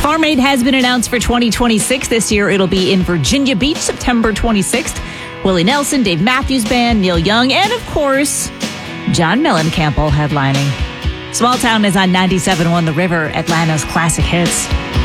Farm Aid has been announced for 2026. This year, it'll be in Virginia Beach, September 26th. Willie Nelson, Dave Matthews Band, Neil Young, and of course, John Mellencamp headlining. Small Town is on 97.1 The River, Atlanta's classic hits.